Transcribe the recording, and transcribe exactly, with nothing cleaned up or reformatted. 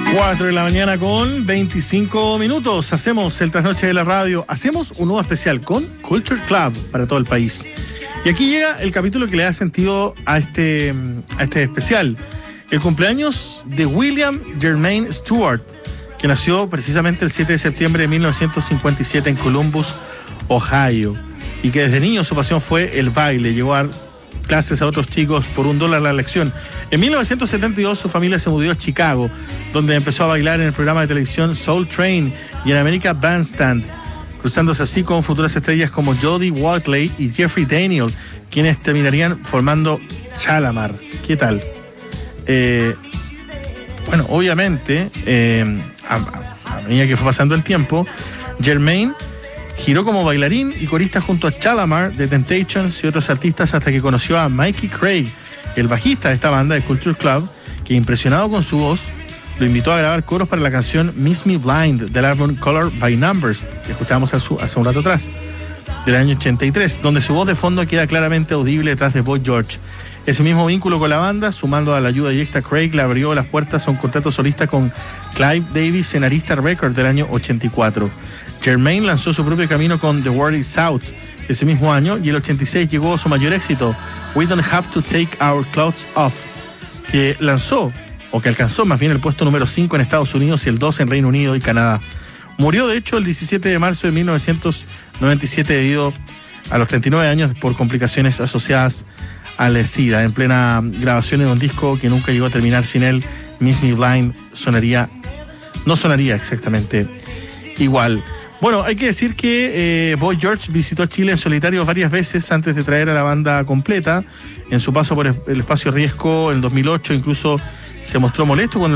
cuatro de la mañana con veinticinco minutos. Hacemos el trasnoche de la radio. Hacemos un nuevo especial con Culture Club para todo el país. Y aquí llega el capítulo que le da sentido a este, a este especial. El cumpleaños de William Jermaine Stewart, que nació precisamente el siete de septiembre de mil novecientos cincuenta y siete en Columbus, Ohio. Y que desde niño su pasión fue el baile. Llegó a clases a otros chicos por un dólar la lección. En mil novecientos setenta y dos su familia se mudó a Chicago, donde empezó a bailar en el programa de televisión Soul Train y en American Bandstand, cruzándose así con futuras estrellas como Jodie Watley y Jeffrey Daniel, quienes terminarían formando Shalamar. ¿Qué tal? Eh, bueno, obviamente, eh, a, a medida que fue pasando el tiempo, Jermaine giró como bailarín y corista junto a Shalamar, The Temptations y otros artistas hasta que conoció a Mikey Craig, el bajista de esta banda de Culture Club, que impresionado con su voz, lo invitó a grabar coros para la canción Miss Me Blind del álbum Color by Numbers, que escuchábamos hace un rato atrás, del año ochenta y tres, donde su voz de fondo queda claramente audible detrás de Boy George. Ese mismo vínculo con la banda, sumando a la ayuda directa, Craig le abrió las puertas a un contrato solista con Clive Davis en Arista Records del año ochenta y cuatro. Jermaine lanzó su propio camino con The World Is Out ese mismo año y el ochenta y seis llegó su mayor éxito, We Don't Have to Take Our Clothes Off, que lanzó, o que alcanzó más bien el puesto número cinco en Estados Unidos y el dos en Reino Unido y Canadá. Murió de hecho el diecisiete de marzo de mil novecientos noventa y siete debido a los treinta y nueve años por complicaciones asociadas al SIDA. En plena grabación de un disco que nunca llegó a terminar sin él, Miss Me Blind sonaría, no sonaría exactamente igual. Bueno, hay que decir que eh, Boy George visitó Chile en solitario varias veces antes de traer a la banda completa. En su paso por el espacio Riesgo en dos mil ocho incluso se mostró molesto cuando